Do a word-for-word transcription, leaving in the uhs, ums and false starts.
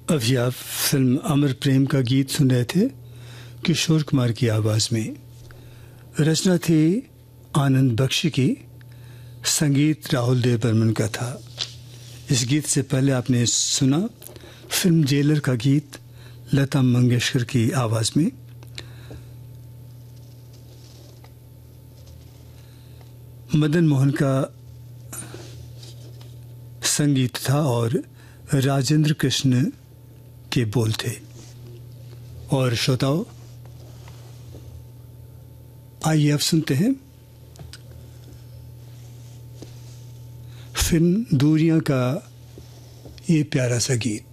अभी आप फिल्म अमर प्रेम का गीत सुन रहे थे किशोर कुमार की आवाज़ में। रचना थी आनंद बख्शी की, संगीत राहुल देव बर्मन का था। इस गीत से पहले आपने सुना फिल्म जेलर का गीत लता मंगेशकर की आवाज़ में। मदन मोहन का संगीत था और राजेंद्र कृष्ण के बोल थे। और श्रोताओ, आइए अब सुनते हैं फिल्म दूरियां का ये प्यारा सा गीत।